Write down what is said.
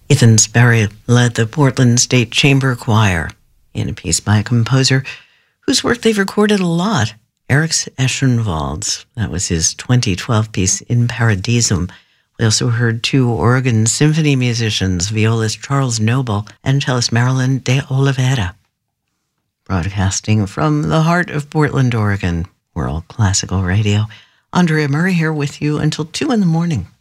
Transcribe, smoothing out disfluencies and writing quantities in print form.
Ethan Sperry led the Portland State Chamber Choir in a piece by a composer whose work they've recorded a lot, Eric Eschenwalds. That was his 2012 piece, In Paradisum. We also heard two Oregon symphony musicians, violist Charles Noble and cellist Marilyn de Oliveira. Broadcasting from the heart of Portland, Oregon, World Classical Radio. Andrea Murray here with you until 2 in the morning.